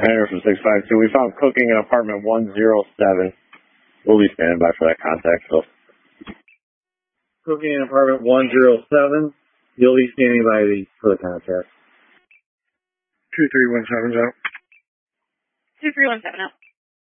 Henry from 652. We found cooking in apartment 107. We'll be standing by for that contact, so. Cooking in apartment 107. You'll be standing by for the contact. 2317 out. 2317 out.